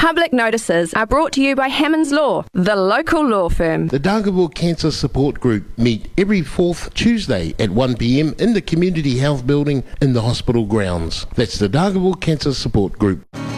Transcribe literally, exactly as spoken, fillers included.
Public notices are brought to you by Hammonds Law, the local law firm. The Dargaville Cancer Support Group meet every fourth Tuesday at one p m in the Community Health Building in the hospital grounds. That's the Dargaville Cancer Support Group.